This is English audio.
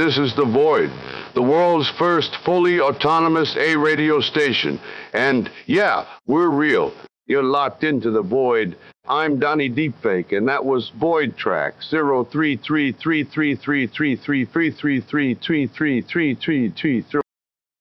This is The Void, the world's first fully autonomous A radio station. And yeah, we're real. You're locked into The Void. I'm Donnie Deepfake, and that was Void Track 0333333333333333333.